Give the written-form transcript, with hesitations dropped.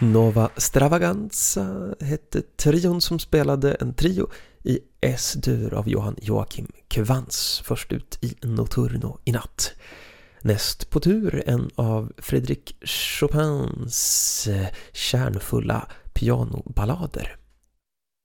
Nova Stravaganza hette trion som spelade en trio i S-dur av Johann Joachim Quantz, först ut i Notturno i natt. Näst på tur en av Frédéric Chopins kärnfulla pianoballader.